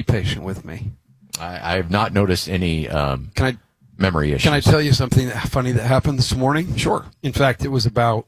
be patient with me. I have not noticed any memory issues. Can I tell you something funny that happened this morning? Sure. In fact, it was about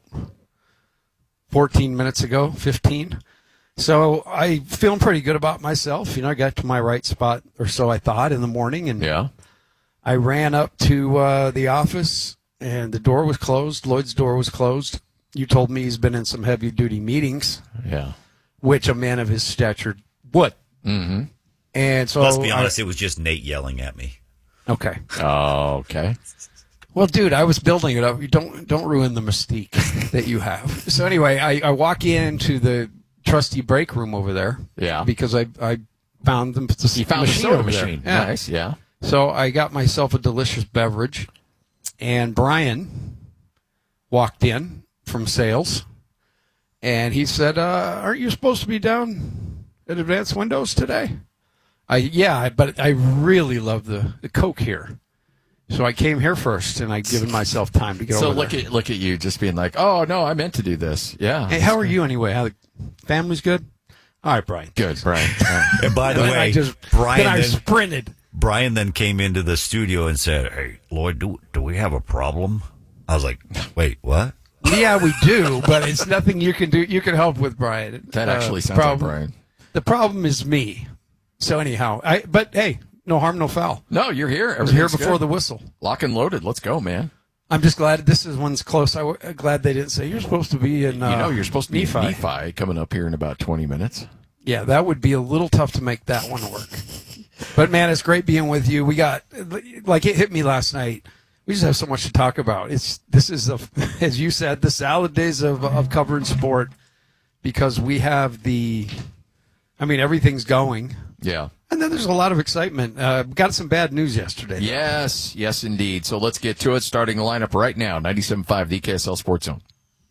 14 minutes ago, 15. So I feeling pretty good about myself. I got to my right spot, or so I thought, in the morning, and Yeah. I ran up to the office, and the door was closed. Lloyd's door was closed. You told me he's been in some heavy-duty meetings, Yeah. which a man of his stature would. Mm-hmm. And so, Let's be honest, it was just Nate yelling at me. Okay. Oh, okay. Well, dude, I was building it up. You don't ruin the mystique that you have. So anyway, I walk into the trusty break room over there. Yeah. Because I found them. You found the soda machine. Yeah. Nice, yeah. So I got myself a delicious beverage, and Brian walked in from sales, and he said, aren't you supposed to be down at Advanced Windows today? But I really love the Coke here. So I came here first, and I'd given myself time to get over there. So look at you just being like, oh, no, I meant to do this. Yeah. Hey, how are you anyway? How the family's good? All right, Brian. Good, Brian. And by the Then way, I sprinted. Brian then came into the studio and said, "Hey, Lloyd, do we have a problem?" I was like, "Wait, what?" Yeah, we do, but it's nothing you can do. You can help with, Brian. That actually sounds like Brian. The problem is me. So anyhow, but hey, no harm, no foul. No, you're here. I was here before the whistle. Lock and loaded. Let's go, man. I'm just glad this one's close. I'm glad they didn't say you're supposed to be in. You're supposed to be in Nephi coming up here in about 20 minutes. Yeah, that would be a little tough to make that one work. But man, it's great being with you. We got it hit me last night. We just have so much to talk about. This is as you said, the salad days of covering sport, because we have everything's going. Yeah. And then there's a lot of excitement. Got some bad news yesterday. Yes, indeed. So let's get to it. Starting the lineup right now, 97.5, the KSL Sports Zone.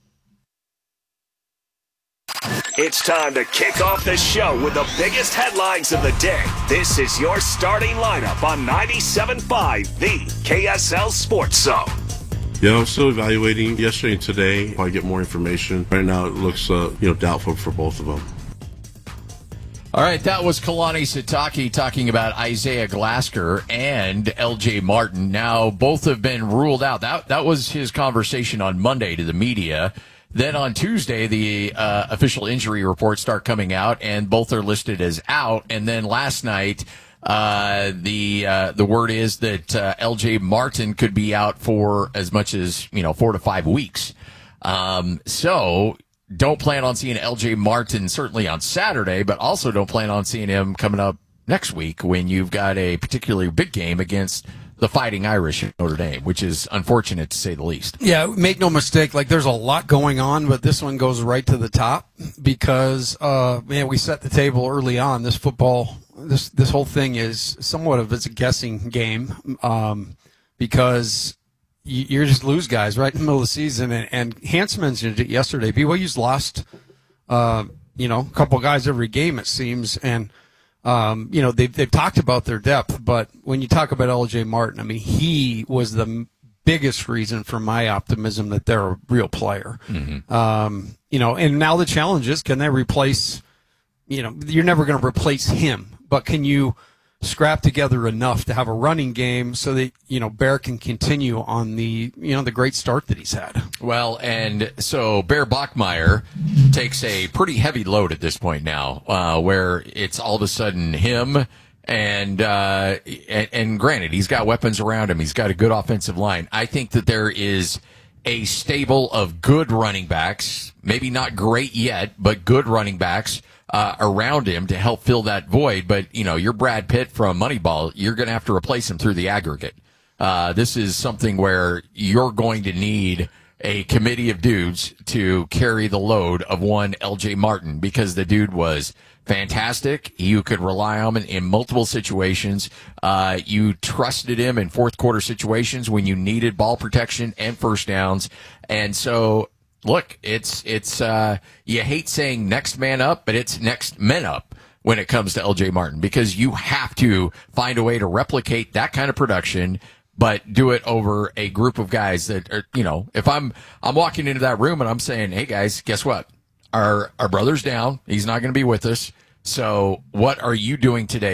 It's time to kick off the show with the biggest headlines of the day. This is your starting lineup on 97.5, the KSL Sports Zone. Yeah, I'm still evaluating yesterday and today. If I get more information. Right now it looks doubtful for both of them. All right, that was Kalani Sitake talking about Isaiah Glasker and LJ Martin. Now, both have been ruled out. That was his conversation on Monday to the media. Then on Tuesday, the official injury reports start coming out, and both are listed as out. And then last night, the word is that LJ Martin could be out for as much as 4 to 5 weeks. So don't plan on seeing LJ Martin certainly on Saturday, but also don't plan on seeing him coming up next week when you've got a particularly big game against the Fighting Irish at Notre Dame, which is unfortunate to say the least. Yeah, make no mistake, there's a lot going on, but this one goes right to the top because, we set the table early on. This football, this whole thing is somewhat of a guessing game because you just lose guys right in the middle of the season. And Hans mentioned it yesterday. BYU's lost, a couple guys every game, it seems, and they've talked about their depth, but when you talk about LJ Martin, he was the biggest reason for my optimism that they're a real player. Mm-hmm. And now the challenge is, can they replace, you're never going to replace him, but can you scrap together enough to have a running game so that, Bear can continue on the great start that he's had? Well, and so Bear Bachmeier takes a pretty heavy load at this point now, where it's all of a sudden him and granted, he's got weapons around him. He's got a good offensive line. I think that there is a stable of good running backs, maybe not great yet, but good running backs around him to help fill that void. But, you're Brad Pitt from Moneyball. You're going to have to replace him through the aggregate. This is something where you're going to need a committee of dudes to carry the load of one LJ Martin, because the dude was fantastic. You could rely on him in multiple situations. You trusted him in fourth quarter situations when you needed ball protection and first downs. And so, look, it's you hate saying next man up, but it's next men up when it comes to LJ Martin, because you have to find a way to replicate that kind of production, but do it over a group of guys that are, if I'm walking into that room and I'm saying, hey guys, guess what? Our brother's down. He's not going to be with us. So what are you doing today